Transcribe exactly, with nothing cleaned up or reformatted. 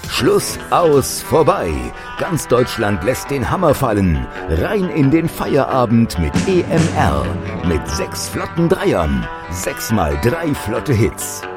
Schluss, aus, vorbei. Ganz Deutschland lässt den Hammer fallen. Rein in den Feierabend mit E M R. Mit sechs flotten Dreiern. Sechs mal drei flotte Hits.